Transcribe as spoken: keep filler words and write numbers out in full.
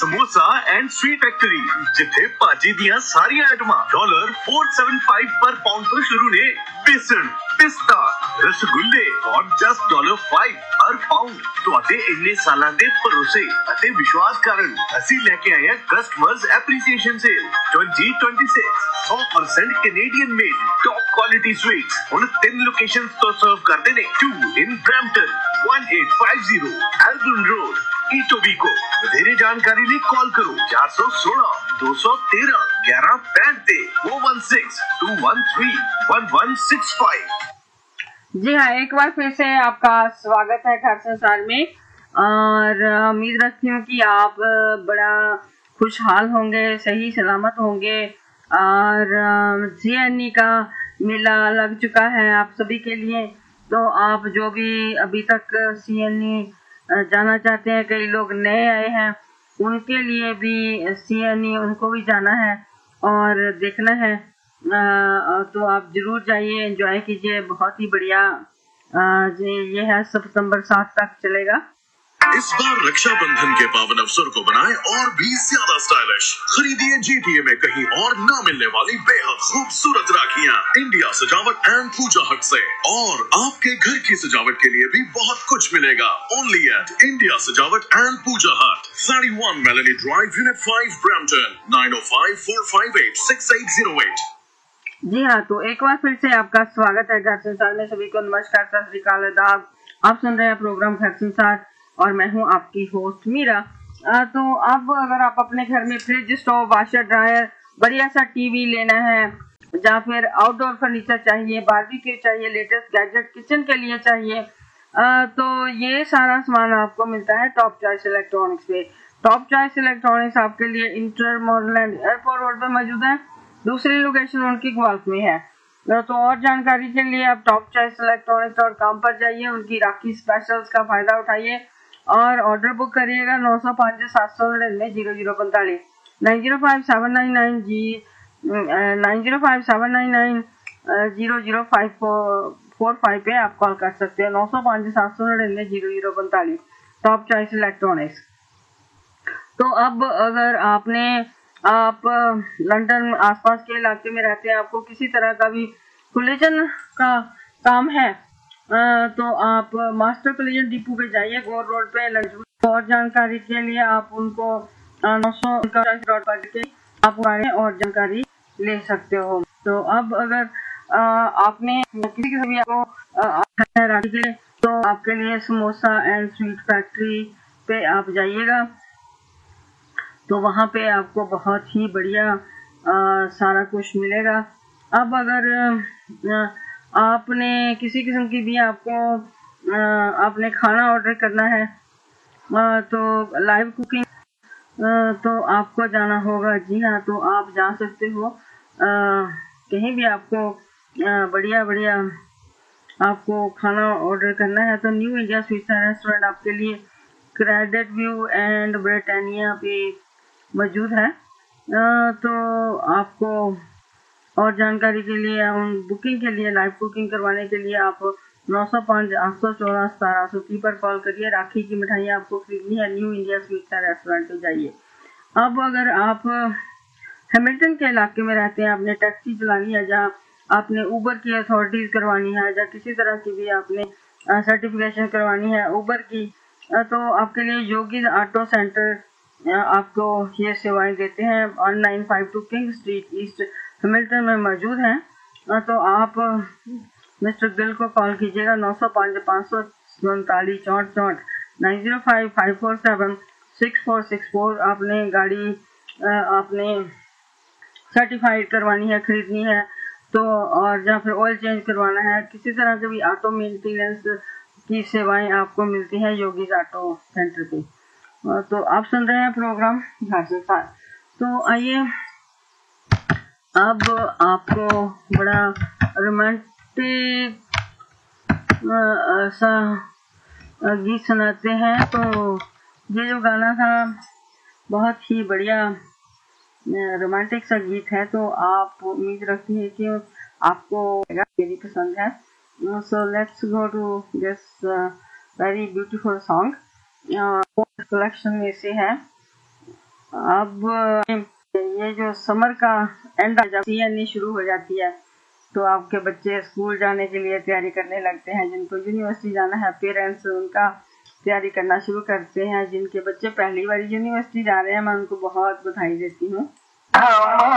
Samosa and sweet factory जिथे भाजी दियां सारियां आइटमां डॉलर फोर सेवन फाइव पर पाउंड तो शुरू ने। बेसन, पिस्ता, रसगुल्ले और जस्ट डॉलर फाइव हर पाउंड। ਤੁਹਾਡੇ ਇੰਨੇ ਸਾਲਾਂ ਦੇ ਭਰੋਸੇ ਅਤੇ ਵਿਸ਼ਵਾਸ ਕਾਰਨ ਅਸੀਂ ਲੈ ਕੇ ਆਏ ਹਾਂ customers appreciation sale twenty twenty-six one hundred percent Canadian made top quality sweets ਹੁਣ ਤਿੰਨ ਲੋਕੇਸ਼ਨਸ ਤੋਂ ਸਰਵ ਕਰਦੇ ਨੇ। two in Brampton, eighteen fifty Elgin Road, Etobicoke। ਵਧੇਰੇ ਜਾਣਕਾਰੀ ਲਈ ਕਾਲ ਕਰੋ four one six two one three eleven sixty-five ਤੇ four one six two one three one one six five। जी हाँ, एक बार फिर से आपका स्वागत है घर संसार में और उम्मीद रखती हूँ कि आप बड़ा खुशहाल होंगे, सही सलामत होंगे। और सी एन ई का मेला लग चुका है आप सभी के लिए, तो आप जो भी अभी तक सी एन ई जाना चाहते हैं, कई लोग नए आए हैं उनके लिए भी सी एन ई उनको भी जाना है और देखना है। आ, तो आप जरूर जाइए, एंजॉय कीजिए। बहुत ही बढ़िया ये है, सितंबर सात तक चलेगा। इस बार रक्षाबंधन के पावन अवसर को बनाएं और भी ज्यादा स्टाइलिश। खरीदिए जी टी ए में कहीं और न मिलने वाली बेहद खूबसूरत राखियां इंडिया सजावट एंड पूजा हट से। और आपके घर की सजावट के लिए भी बहुत कुछ मिलेगा ओनली एट इंडिया सजावट एंड पूजा हट, thirty-one Melanie Drive, Unit five, Brampton, nine oh five four five eight six eight oh eight। जी हाँ, तो एक बार फिर से आपका स्वागत है घर संसार में। सभी को नमस्कार, सत श्री अकाल, आदाब। आप सुन रहे हैं प्रोग्राम घर संसार और मैं हूँ आपकी होस्ट मीरा। आ, तो अब अगर आप अपने घर में फ्रिज, स्टोव, वाशर, ड्रायर, बढ़िया सा टीवी लेना है या फिर आउटडोर फर्नीचर चाहिए, बारबेक्यू चाहिए, लेटेस्ट गैजेट किचन के लिए चाहिए, आ, तो ये सारा सामान आपको मिलता है टॉप चॉइस इलेक्ट्रॉनिक्स पे। टॉप चॉइस इलेक्ट्रॉनिक्स आपके लिए इंटर मॉडलैंड एयरपोर्ट रोड पे मौजूद है। दूसरी लोकेशन उनकी ग्वाल्फ में है। तो और जानकारी के लिए आप top choice electronics dot com पर जाइए, उनकी राखी स्पेशल्स का फायदा उठाइए और ऑर्डर बुक करिएगा नौ सौ पाँच सात सौ नड़िन्नवे जीरो जीरो पैंतालीस nine zero five seven nine nine जी nine zero five seven nine nine zero zero five four five पे आप कॉल कर सकते हैं। नौ सौ पाँच सात सौ नड़िन्नवे जीरो जीरो पैंतालीस टॉप चॉइस इलेक्ट्रॉनिक्स। तो अब अगर आपने आप लंदन आसपास के इलाके में रहते हैं, आपको किसी तरह का भी कोलिजन का काम है, तो आप मास्टर कोलिजन डिपो पे जाइए, गोर रोड पे लंदन। और जानकारी के लिए आप उनको नौ सौ डॉट पर के आप और जानकारी ले सकते हो। तो अब अगर आपने किसी किसी भी आपको राखी के लिए, तो आपके लिए समोसा एंड स्वीट फैक्ट्री पे आप जाइएगा, तो वहाँ पे आपको बहुत ही बढ़िया आ, सारा कुछ मिलेगा। अब अगर आ, आपने किसी किस्म की भी आपको आ, आपने खाना ऑर्डर करना है, आ, तो लाइव कुकिंग आ, तो आपको जाना होगा। जी हाँ, तो आप जा सकते हो आ, कहीं भी आपको आ, बढ़िया बढ़िया आपको खाना ऑर्डर करना है, तो new India sweets and restaurant आपके लिए क्रेडिट व्यू एंड ब्रिटानिया पे मौजूद है। तो आपको और जानकारी के लिए, बुकिंग के लिए, लाइव कुकिंग करवाने के लिए आप नौ सौ पाँच आठ सौ चौदह सतारह सौ की पर कॉल करिए। राखी की मिठाइयाँ आपको खरीदनी है, new India sweets and restaurant पे जाइए। अब अगर आप हैमिल्टन के इलाके में रहते हैं, आपने टैक्सी चलानी है, जहाँ आपने ऊबर की अथॉरिटीज करवानी है या किसी तरह की भी आपने सर्टिफिकेशन करवानी है ऊबर की, तो आपके लिए योगी ऑटो सेंटर आपको ये सेवाएं देते हैं। One nine five to king street east Hamilton में मौजूद हैं। तो आप मिस्टर गिल को कॉल कीजिएगा नौ सौ पाँच पाँच सौ उनतालीस चौंठ चौंठ nine zero five five four seven six four six four. आपने गाड़ी आपने सर्टिफाइड करवानी है, खरीदनी है, तो और या फिर ऑयल चेंज करवाना है, किसी तरह के भी ऑटो मेंटेनेंस की सेवाएं आपको मिलती हैं योगी ऑटो सेंटर पे। तो आप सुन रहे हैं प्रोग्राम घर से साथ। तो आइए अब आपको बड़ा रोमांटिक सा गीत सुनाते हैं। तो ये जो गाना था बहुत ही बढ़िया रोमांटिक सा गीत है, तो आप उम्मीद रखती हैं कि आपको मेरी पसंद है। So let's go to this very beautiful song. Collection में से है अब ये जो समर का एंड आ जाती है, शुरू हो जाती है, तो आपके बच्चे स्कूल जाने के लिए तैयारी करने लगते हैं। जिनको यूनिवर्सिटी जाना है, पेरेंट्स उनका तैयारी करना शुरू करते हैं। जिनके बच्चे पहली बार यूनिवर्सिटी जा रहे हैं, मैं उनको बहुत बधाई देती हूँ।